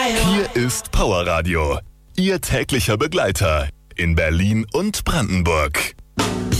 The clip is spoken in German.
Hier ist Powerradio, Ihr täglicher Begleiter in Berlin und Brandenburg.